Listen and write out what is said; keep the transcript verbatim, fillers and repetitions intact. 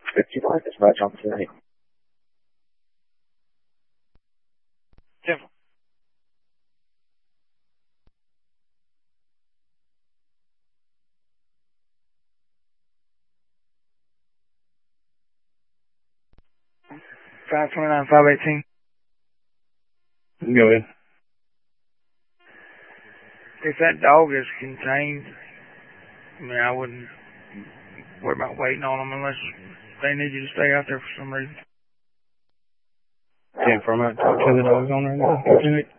If you like as much on today. Careful. five twenty-nine, five eighteen. Go ahead. If that dog is contained, I mean, I wouldn't worry about waiting on them unless they need you to stay out there for some reason. ten for a minute, talk to the dog's owner.